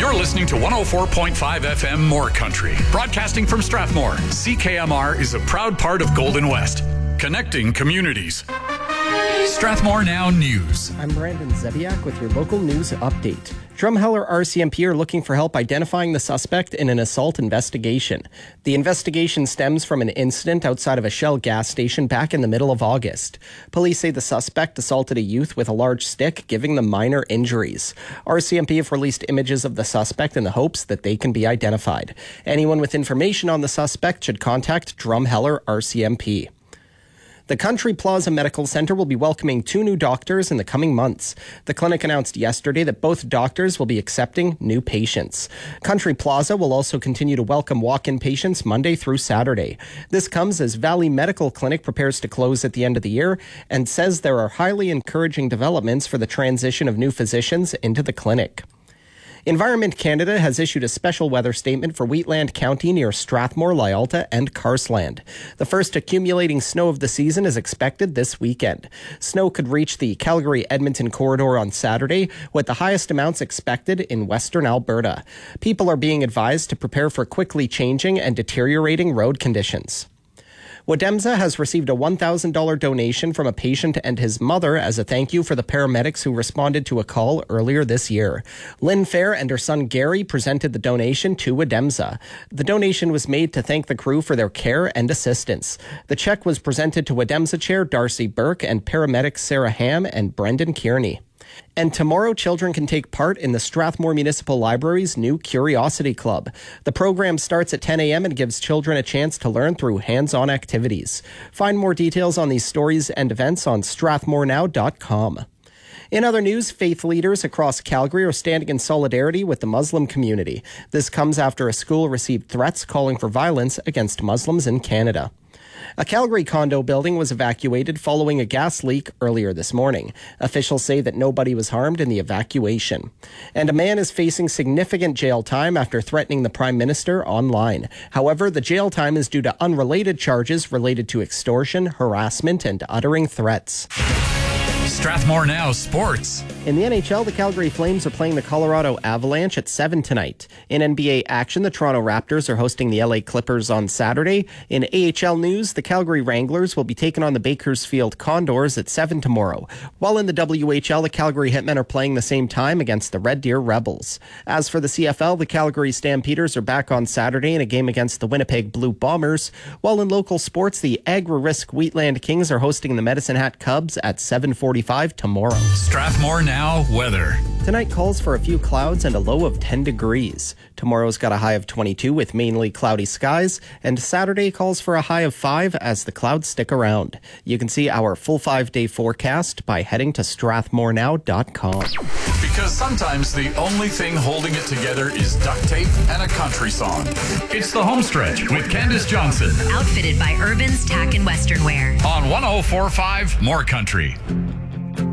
You're listening to 104.5 FM More Country. Broadcasting from Strathmore, CKMR is a proud part of Golden West. Connecting communities. Strathmore Now News. I'm Brandon Zebiak with your local news update. Drumheller RCMP are looking for help identifying the suspect in an assault investigation. The investigation stems from an incident outside of a Shell gas station back in the middle of August. Police say the suspect assaulted a youth with a large stick, giving them minor injuries. RCMP have released images of the suspect in the hopes that they can be identified. Anyone with information on the suspect should contact Drumheller RCMP. The Country Plaza Medical Centre will be welcoming 2 new doctors in the coming months. The clinic announced yesterday that both doctors will be accepting new patients. Country Plaza will also continue to welcome walk-in patients Monday through Saturday. This comes as Valley Medical Clinic prepares to close at the end of the year and says there are highly encouraging developments for the transition of new physicians into the clinic. Environment Canada has issued a special weather statement for Wheatland County near Strathmore, Lyalta, and Carsland. The first accumulating snow of the season is expected this weekend. Snow could reach the Calgary-Edmonton corridor on Saturday, with the highest amounts expected in western Alberta. People are being advised to prepare for quickly changing and deteriorating road conditions. Wademza has received a $1,000 donation from a patient and his mother as a thank you for the paramedics who responded to a call earlier this year. Lynn Fair and her son Gary presented the donation to Wademza. The donation was made to thank the crew for their care and assistance. The check was presented to Wademza Chair Darcy Burke and paramedics Sarah Ham and Brendan Kearney. And tomorrow, children can take part in the Strathmore Municipal Library's new Curiosity Club. The program starts at 10 a.m. and gives children a chance to learn through hands-on activities. Find more details on these stories and events on strathmorenow.com. In other news, faith leaders across Calgary are standing in solidarity with the Muslim community. This comes after a school received threats calling for violence against Muslims in Canada. A Calgary condo building was evacuated following a gas leak earlier this morning. Officials say that nobody was harmed in the evacuation. And a man is facing significant jail time after threatening the Prime Minister online. However, the jail time is due to unrelated charges related to extortion, harassment, and uttering threats. Strathmore Now Sports. In the NHL, the Calgary Flames are playing the Colorado Avalanche at 7 tonight. In NBA action, the Toronto Raptors are hosting the LA Clippers on Saturday. In AHL news, the Calgary Wranglers will be taking on the Bakersfield Condors at 7 tomorrow. While in the WHL, the Calgary Hitmen are playing the same time against the Red Deer Rebels. As for the CFL, the Calgary Stampeders are back on Saturday in a game against the Winnipeg Blue Bombers. While in local sports, the Agri-Risk Wheatland Kings are hosting the Medicine Hat Cubs at 7:45 tomorrow. Strathmore Now weather. Tonight calls for a few clouds and a low of 10 degrees. Tomorrow's got a high of 22 with mainly cloudy skies, and Saturday calls for a high of 5 as the clouds stick around. You can see our full 5-day forecast by heading to strathmorenow.com. Because sometimes the only thing holding it together is duct tape and a country song. It's the Homestretch with Candace Johnson. Outfitted by Urban's Tack and Western Wear. On 104.5 More Country.